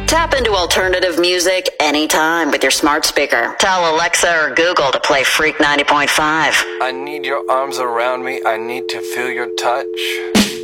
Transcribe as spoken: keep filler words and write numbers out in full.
Tap into alternative music anytime with your smart speaker. Tell Alexa or Google to play Freak ninety point five. I need your arms around me. I need to feel your touch.